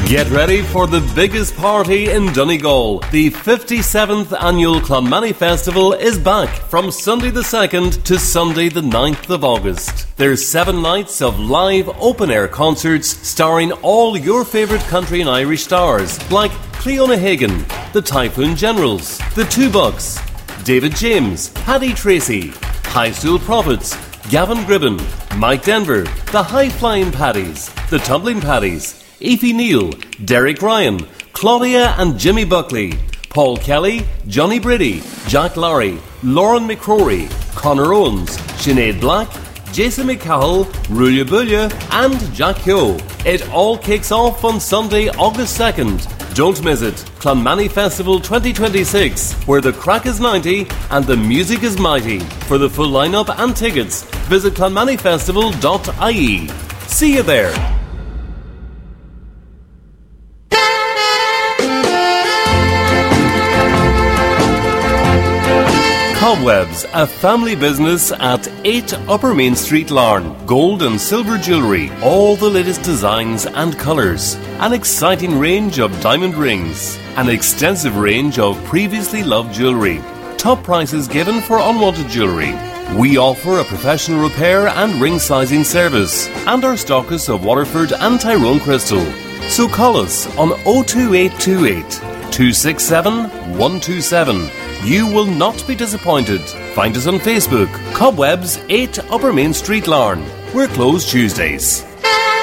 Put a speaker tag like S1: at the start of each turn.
S1: Get ready for the biggest party in Donegal. The 57th annual Clonmany Festival is back from Sunday the 2nd to Sunday the 9th of August. There's 7 nights of live open-air concerts starring all your favourite country and Irish stars like Cleona Hagan, the Typhoon Generals, the Two Bucks, David James, Paddy Tracy, High Stool Prophets, Gavin Gribben, Mike Denver, the High Flying Paddies, the Tumbling Paddies, Aoife Neal, Derek Ryan, Claudia and Jimmy Buckley, Paul Kelly, Johnny Brady, Jack Lowry, Lauren McCrory, Conor Owens, Sinead Black, Jason McCowell, Rulia Bulia and Jack Hyo. It all kicks off on Sunday, August 2nd. Don't miss it. Clonmany Festival 2026, where the crack is 90 and the music is mighty. For the full lineup and tickets, visit clonmanyfestival.ie. See you there. Cobwebs, a family business at 8 Upper Main Street, Larne. Gold and silver jewellery, all the latest designs and colours. An exciting range of diamond rings. An extensive range of previously loved jewellery. Top prices given for unwanted jewellery. We offer a professional repair and ring sizing service. And our stock is of Waterford and Tyrone Crystal. So call us on 02828 267 127. You will not be disappointed. Find us on Facebook, Cobwebs 8 Upper Main Street, Larne. We're closed Tuesdays.